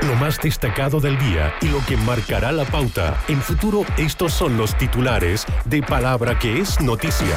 Lo más destacado del día y lo que marcará la pauta. En Futuro, estos son los titulares de Palabra que es Noticia.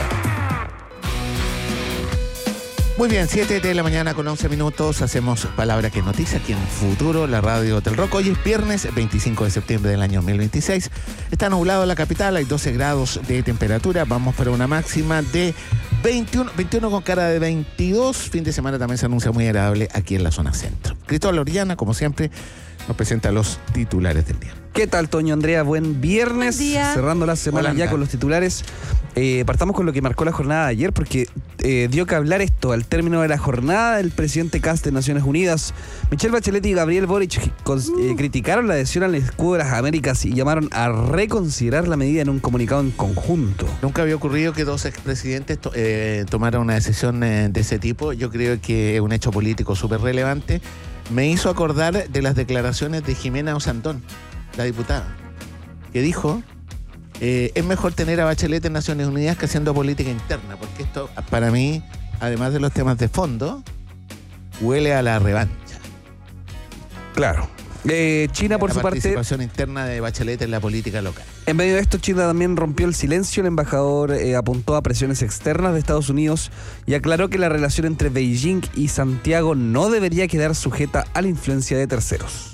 Muy bien, 7 de la mañana con 11 minutos. Hacemos Palabra que es Noticia aquí en Futuro, la radio del Rock. Hoy es viernes 25 de septiembre del año 2026. Está nublado la capital, hay 12 grados de temperatura. Vamos para una máxima de 21 con cara de 22. Fin de semana también se anuncia muy agradable aquí en la zona centro. Cristóbal Orellana, como siempre, nos presenta los titulares del día. ¿Qué tal, Toño, Andrea? Buen viernes. Buen día. Cerrando la semana Hola, ya con los titulares. Partamos con lo que marcó la jornada de ayer, porque dio que hablar esto. Al término de la jornada, el presidente Kast de Naciones Unidas, Michelle Bachelet y Gabriel Boric criticaron la adhesión al escudo de las Américas y llamaron a reconsiderar la medida en un comunicado en conjunto. Nunca había ocurrido que dos expresidentes tomaran una decisión de ese tipo. Yo creo que es un hecho político súper relevante. Me hizo acordar de las declaraciones de Jimena Osandón, la diputada, que dijo: es mejor tener a Bachelet en Naciones Unidas que haciendo política interna, porque esto, para mí, además de los temas de fondo, huele a la revancha. Claro. China, por su parte, la participación interna de Bachelet en la política local. En medio de esto, China también rompió el silencio. El embajador apuntó a presiones externas de Estados Unidos y aclaró que la relación entre Beijing y Santiago no debería quedar sujeta a la influencia de terceros.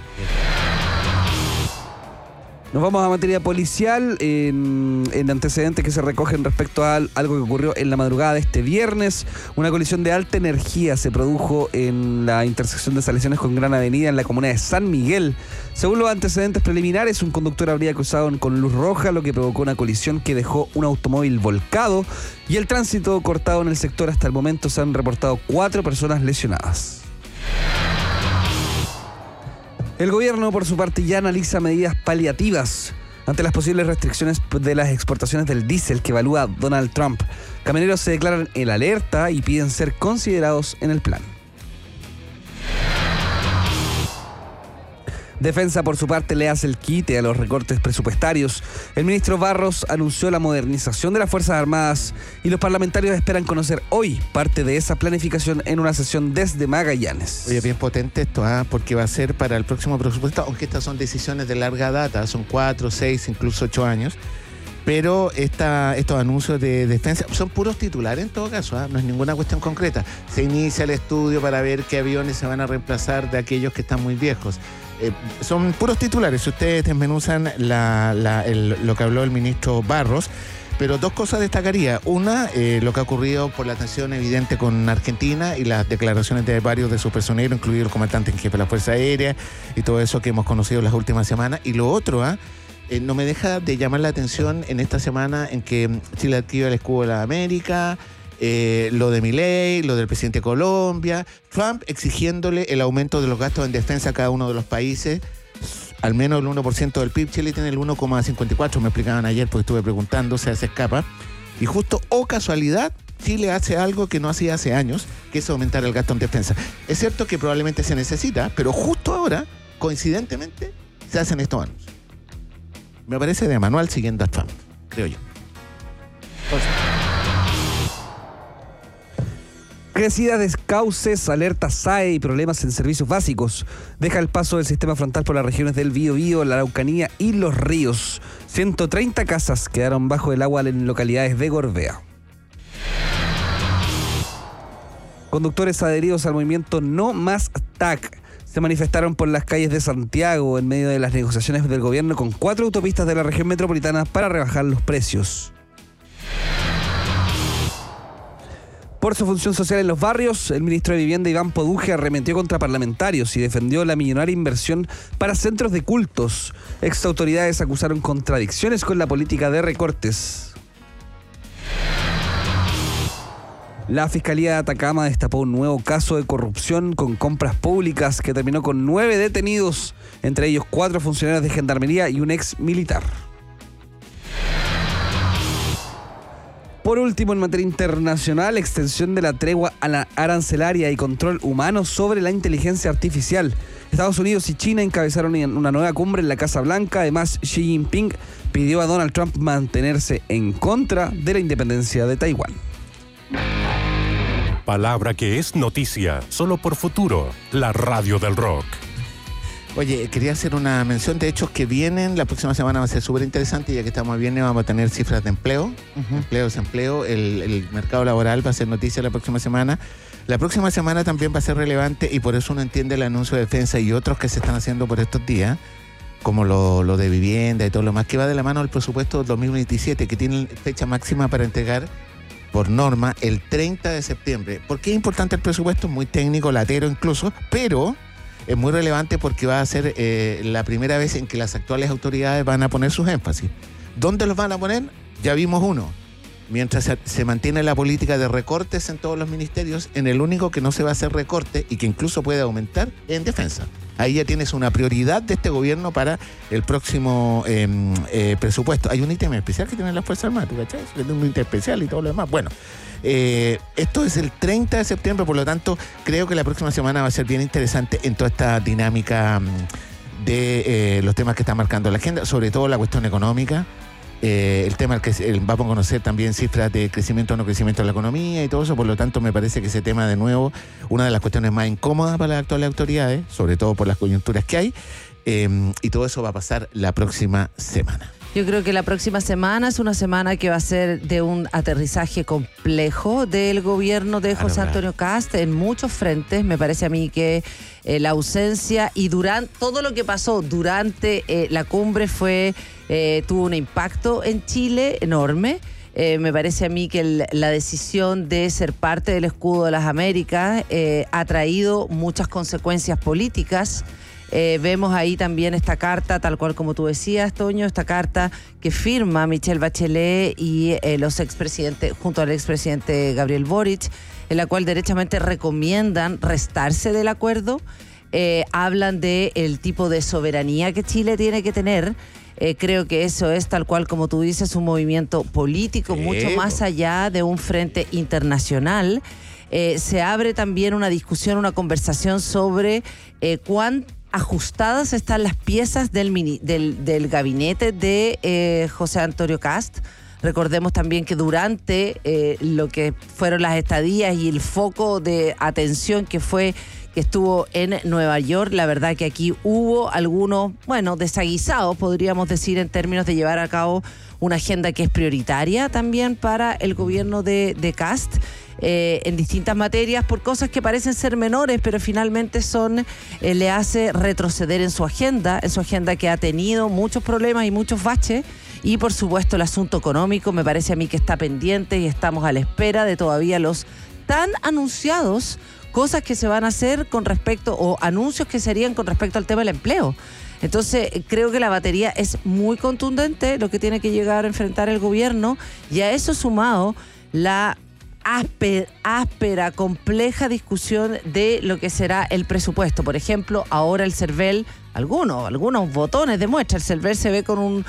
Nos vamos a materia policial, en antecedentes que se recogen respecto a algo que ocurrió en la madrugada de este viernes. Una colisión de alta energía se produjo en la intersección de Salesianes con Gran Avenida en la comuna de San Miguel. Según los antecedentes preliminares, un conductor habría cruzado con luz roja, lo que provocó una colisión que dejó un automóvil volcado y el tránsito cortado en el sector. Hasta el momento se han reportado 4 personas lesionadas. El gobierno, por su parte, ya analiza medidas paliativas ante las posibles restricciones de las exportaciones del diésel que evalúa Donald Trump. Camioneros se declaran en alerta y piden ser considerados en el plan. Defensa, por su parte, le hace el quite a los recortes presupuestarios. El ministro Barros anunció la modernización de las Fuerzas Armadas y los parlamentarios esperan conocer hoy parte de esa planificación en una sesión desde Magallanes. Oye, bien potente esto, porque va a ser para el próximo presupuesto, aunque estas son decisiones de larga data, son 4, 6, incluso 8 años. Pero estos anuncios de defensa son puros titulares en todo caso, no es ninguna cuestión concreta. Se inicia el estudio para ver qué aviones se van a reemplazar de aquellos que están muy viejos. Son puros titulares, si ustedes desmenuzan lo que habló el ministro Barros. Pero 2 cosas destacaría. Una, lo que ha ocurrido por la tensión evidente con Argentina y las declaraciones de varios de sus personeros, incluido el comandante en jefe de la Fuerza Aérea y todo eso que hemos conocido las últimas semanas. Y lo otro, no me deja de llamar la atención en esta semana en que Chile adquirió el escudo de la América, lo de Milei, lo del presidente de Colombia, Trump exigiéndole el aumento de los gastos en defensa a cada uno de los países, al menos el 1% del PIB. Chile tiene el 1,54, me explicaban ayer porque estuve preguntando, se escapa. Y justo, casualidad, Chile hace algo que no hacía hace años, que es aumentar el gasto en defensa. Es cierto que probablemente se necesita, pero justo ahora, coincidentemente, se hacen estos anuncios. Me parece de manual siguiendo a Trump, creo yo. Crecidas descauces, alertas SAE y problemas en servicios básicos. Deja el paso del sistema frontal por las regiones del Biobío, la Araucanía y los ríos. 130 casas quedaron bajo el agua en localidades de Gorbea. Conductores adheridos al movimiento No Más TAC se manifestaron por las calles de Santiago en medio de las negociaciones del gobierno con 4 autopistas de la región metropolitana para rebajar los precios. Por su función social en los barrios, el ministro de Vivienda, Iván Poduje, arremetió contra parlamentarios y defendió la millonaria inversión para centros de cultos. Exautoridades acusaron contradicciones con la política de recortes. La Fiscalía de Atacama destapó un nuevo caso de corrupción con compras públicas que terminó con 9 detenidos, entre ellos 4 funcionarios de Gendarmería y un ex militar. Por último, en materia internacional, extensión de la tregua a la arancelaria y control humano sobre la inteligencia artificial. Estados Unidos y China encabezaron una nueva cumbre en la Casa Blanca. Además, Xi Jinping pidió a Donald Trump mantenerse en contra de la independencia de Taiwán. Palabra que es noticia, solo por Futuro, la radio del rock. Oye, quería hacer una mención de hechos que vienen. La próxima semana va a ser súper interesante, ya que estamos viernes vamos a tener cifras de empleo. Desempleo. El mercado laboral va a ser noticia la próxima semana. La próxima semana también va a ser relevante y por eso uno entiende el anuncio de defensa y otros que se están haciendo por estos días, como lo de vivienda y todo lo más, que va de la mano del presupuesto 2027, que tiene fecha máxima para entregar por norma el 30 de septiembre. ¿Por qué es importante el presupuesto? Muy técnico, latero incluso, pero es muy relevante porque va a ser la primera vez en que las actuales autoridades van a poner sus énfasis. ¿Dónde los van a poner? Ya vimos uno. Mientras se mantiene la política de recortes en todos los ministerios, en el único que no se va a hacer recorte y que incluso puede aumentar es en defensa. Ahí ya tienes una prioridad de este gobierno para el próximo presupuesto. Hay un ítem especial que tienen las Fuerzas Armadas, ¿tú cachai? Un ítem especial y todo lo demás. Bueno, esto es el 30 de septiembre, por lo tanto, creo que la próxima semana va a ser bien interesante en toda esta dinámica de los temas que está marcando la agenda, sobre todo la cuestión económica. El tema que vamos a conocer también cifras de crecimiento o no crecimiento de la economía y todo eso, por lo tanto me parece que ese tema de nuevo, una de las cuestiones más incómodas para las actuales autoridades, sobre todo por las coyunturas que hay, y todo eso va a pasar la próxima semana. Yo creo que la próxima semana es una semana que va a ser de un aterrizaje complejo del gobierno de José Antonio Kast en muchos frentes. Me parece a mí que la ausencia y todo lo que pasó durante la cumbre tuvo un impacto en Chile enorme. Me parece a mí que la decisión de ser parte del escudo de las Américas ha traído muchas consecuencias políticas. Vemos ahí también esta carta, tal cual como tú decías, Toño, esta carta que firma Michelle Bachelet y los expresidentes, junto al expresidente Gabriel Boric, en la cual derechamente recomiendan restarse del acuerdo. Hablan del tipo de soberanía que Chile tiene que tener. Creo que eso es, tal cual como tú dices, un movimiento político mucho más allá de un frente internacional. Se abre también una discusión, una conversación sobre cuán ajustadas están las piezas del gabinete de José Antonio Kast. Recordemos también que durante lo que fueron las estadías y el foco de atención que estuvo en Nueva York, la verdad que aquí hubo algunos, desaguisados, podríamos decir, en términos de llevar a cabo una agenda que es prioritaria también para el gobierno de Kast. En distintas materias por cosas que parecen ser menores, pero finalmente le hace retroceder en su agenda que ha tenido muchos problemas y muchos baches, y por supuesto el asunto económico me parece a mí que está pendiente y estamos a la espera de todavía los tan anunciados cosas que se van a hacer con respecto, o anuncios que serían con respecto al tema del empleo. Entonces, creo que la batería es muy contundente, lo que tiene que llegar a enfrentar el gobierno, y a eso sumado la áspera, compleja discusión de lo que será el presupuesto. Por ejemplo, ahora el CERVEL, algunos botones de muestra, el CERVEL se ve con un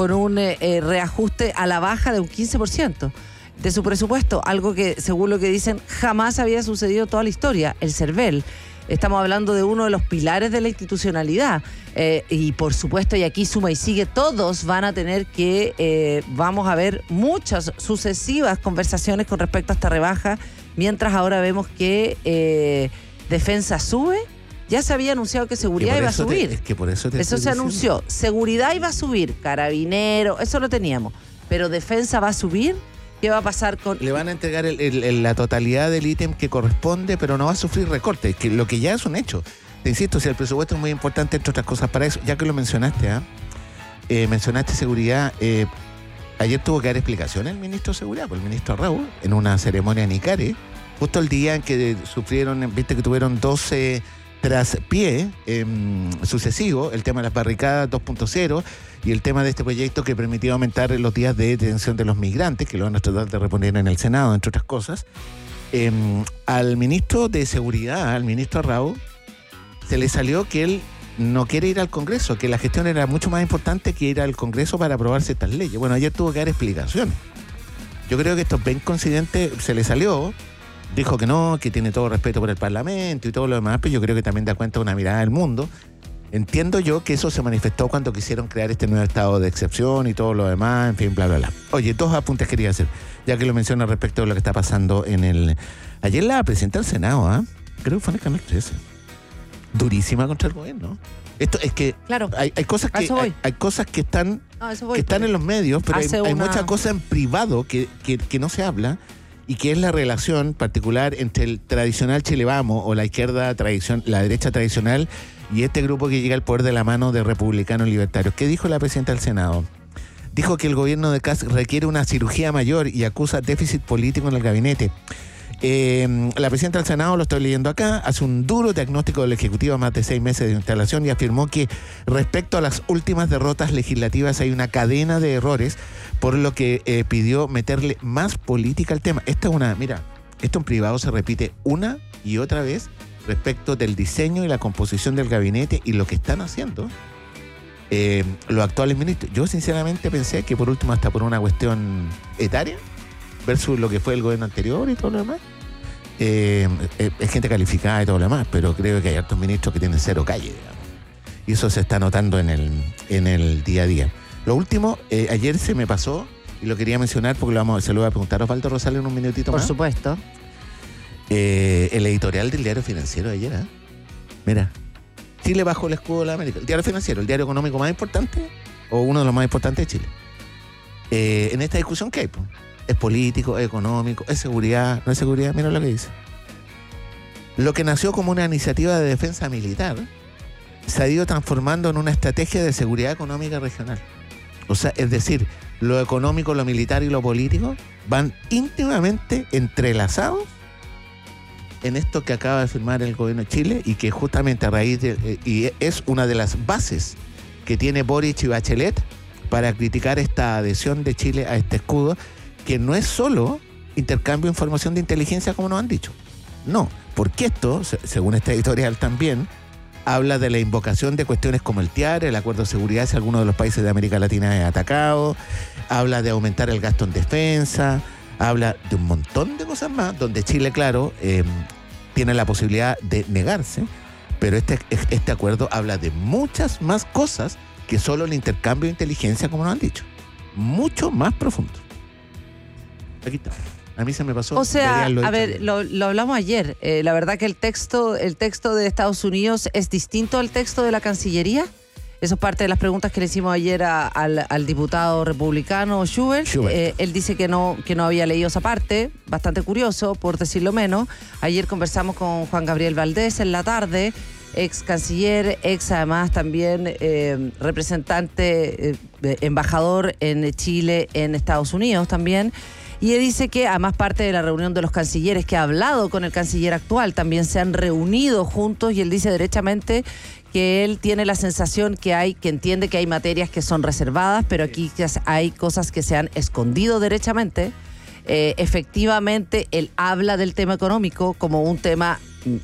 reajuste a la baja de un 15% de su presupuesto, algo que, según lo que dicen, jamás había sucedido en toda la historia. El CERVEL, estamos hablando de uno de los pilares de la institucionalidad, y por supuesto, y aquí suma y sigue, todos van a tener que, vamos a ver muchas sucesivas conversaciones con respecto a esta rebaja, mientras ahora vemos que defensa sube. Ya se había anunciado que seguridad iba a subir. Eso se anunció. Seguridad iba a subir, carabinero, eso lo teníamos. Pero defensa va a subir. ¿Qué va a pasar con...? Le van a entregar la totalidad del ítem que corresponde, pero no va a sufrir recortes, lo que ya es un hecho. Te insisto, si el presupuesto es muy importante, entre otras cosas, para eso, ya que lo mencionaste, mencionaste seguridad. Ayer tuvo que dar explicaciones el ministro de Seguridad, el ministro Raúl, en una ceremonia en Icare, justo el día en que viste que tuvieron 12 traspié sucesivos, el tema de las barricadas 2.0 y el tema de este proyecto que permitió aumentar los días de detención de los migrantes, que lo van a tratar de reponer en el Senado, entre otras cosas. Al ministro de Seguridad, al ministro Raúl, se le salió que él no quiere ir al Congreso, que la gestión era mucho más importante que ir al Congreso para aprobar ciertas leyes. Bueno, ayer tuvo que dar explicaciones. Yo creo que esto es bien coincidente, se le salió, dijo que no, que tiene todo respeto por el Parlamento y todo lo demás, pero yo creo que también da cuenta de una mirada del mundo. Entiendo yo que eso se manifestó cuando quisieron crear este nuevo estado de excepción y todo lo demás, en fin, bla, bla, bla. Oye, 2 apuntes quería hacer, ya que lo menciono respecto a lo que está pasando ayer la presidenta del Senado, creo que fue en el Canal 13. durísima contra el gobierno. Esto es que Claro. hay cosas que hay cosas que están en los medios, pero hay muchas cosas en privado que no se habla, y que es la relación particular entre el tradicional Chile Vamos o la izquierda la derecha tradicional y este grupo que llega al poder de la mano de republicanos libertarios. ¿Qué dijo la presidenta del Senado? Dijo que el gobierno de Kast requiere una cirugía mayor y acusa déficit político en el gabinete. La presidenta del Senado, lo estoy leyendo acá, hace un duro diagnóstico del Ejecutivo a más de 6 meses de instalación y afirmó que respecto a las últimas derrotas legislativas hay una cadena de errores, por lo que pidió meterle más política al tema. Esto en privado se repite una y otra vez respecto del diseño y la composición del gabinete y lo que están haciendo los actuales ministros. Yo sinceramente pensé que por último, hasta por una cuestión etaria versus lo que fue el gobierno anterior y todo lo demás, es gente calificada y todo lo demás, pero creo que hay hartos ministros que tienen cero calle, digamos. Y eso se está notando en el día a día. Lo último, ayer se me pasó, y lo quería mencionar porque se lo voy a preguntar a Osvaldo Rosales en un minutito más. Por supuesto. El editorial del Diario Financiero de ayer, Mira, Chile bajo el escudo de la América. El Diario Financiero, el diario económico más importante, o uno de los más importantes de Chile. En esta discusión, ¿qué hay? Es político, es económico, es seguridad, no es seguridad. Mira lo que dice. Lo que nació como una iniciativa de defensa militar se ha ido transformando en una estrategia de seguridad económica regional. O sea, es decir, lo económico, lo militar y lo político van íntimamente entrelazados en esto que acaba de firmar el gobierno de Chile, y que justamente a raíz y es una de las bases que tiene Boric y Bachelet para criticar esta adhesión de Chile a este escudo, que no es solo intercambio de información de inteligencia como nos han dicho. No, porque esto, según esta editorial también, habla de la invocación de cuestiones como el TIAR, el acuerdo de seguridad si alguno de los países de América Latina es atacado, habla de aumentar el gasto en defensa, habla de un montón de cosas más, donde Chile, claro, tiene la posibilidad de negarse, pero este acuerdo habla de muchas más cosas que solo el intercambio de inteligencia, como nos han dicho. Mucho más profundo. Aquí está. A mí se me pasó. O sea, a ver, lo hablamos ayer. La verdad que el texto de Estados Unidos es distinto al texto de la Cancillería. Eso es parte de las preguntas que le hicimos ayer al diputado republicano Schubert. Él dice que no había leído esa parte, bastante curioso, por decirlo menos. Ayer conversamos con Juan Gabriel Valdés en la tarde, ex canciller, además también representante, embajador en Chile, en Estados Unidos también. Y él dice que además parte de la reunión de los cancilleres, que ha hablado con el canciller actual, también se han reunido juntos, y él dice derechamente que él tiene la sensación que entiende que hay materias que son reservadas, pero aquí hay cosas que se han escondido derechamente. Efectivamente, él habla del tema económico como un tema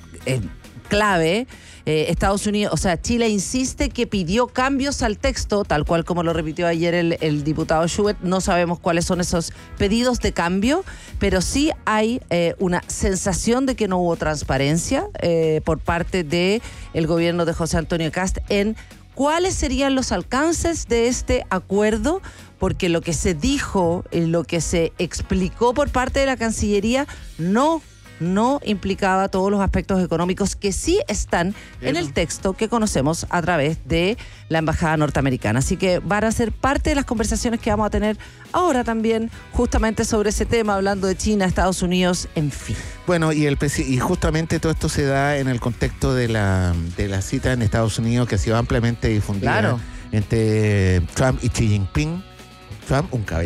clave. Estados Unidos, o sea, Chile insiste que pidió cambios al texto, tal cual como lo repitió ayer el diputado Schubert. No sabemos cuáles son esos pedidos de cambio, pero sí hay una sensación de que no hubo transparencia por parte del gobierno de José Antonio Kast en cuáles serían los alcances de este acuerdo, porque lo que se dijo, lo que se explicó por parte de la Cancillería no implicaba todos los aspectos económicos que sí están en el texto que conocemos a través de la Embajada Norteamericana. Así que van a ser parte de las conversaciones que vamos a tener ahora también, justamente sobre ese tema, hablando de China, Estados Unidos, en fin. Bueno, y justamente todo esto se da en el contexto de la cita en Estados Unidos, que ha sido ampliamente difundida entre Trump y Xi Jinping. Trump, un caballero